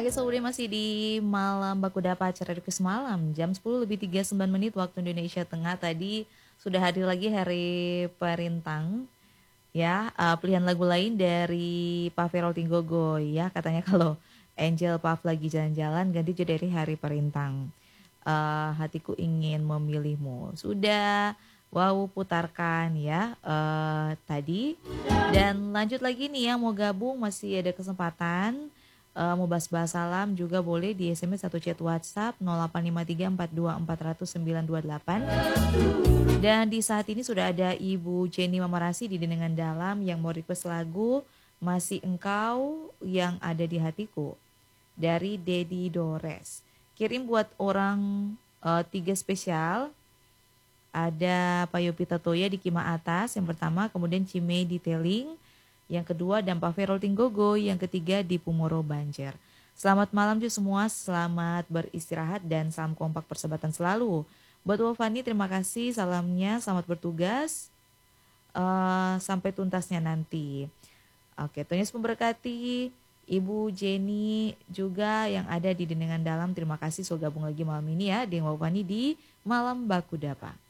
Oke, sore masih di Malam Bakudapa acara Request Malam jam 10:39 waktu Indonesia Tengah. Tadi sudah hadir lagi Hari Perintang ya, pilihan lagu lain dari Pak Ferol Tinggogo ya, katanya kalau Angel Puff lagi jalan-jalan ganti jadi dari Hari Perintang. Hatiku ingin memilihmu. Sudah wow putarkan ya tadi, dan lanjut lagi nih yang mau gabung masih ada kesempatan. Mau bahas-bahas salam juga boleh di SMS atau chat WhatsApp 0853424928. Dan di saat ini sudah ada Ibu Jenny Mamarasi di Denengan Dalam yang mau request lagu Masih Engkau Yang Ada di Hatiku dari Dedi Dores. Kirim buat orang 3 spesial. Ada Pak Yopita Toya di Kima Atas yang pertama, kemudian Cimei di Teling yang kedua, dan Pak Ferol Tinggogo yang ketiga di Pumoro Banjar. Selamat malam juga semua, selamat beristirahat dan salam kompak persahabatan selalu. Buat Wafani terima kasih salamnya, selamat bertugas sampai tuntasnya nanti. Oke, Tuhan Yesus memberkati. Ibu Jenny juga yang ada di Denengan Dalam, terima kasih sudah gabung lagi malam ini ya dengan Wafani di Malam Bakudapa.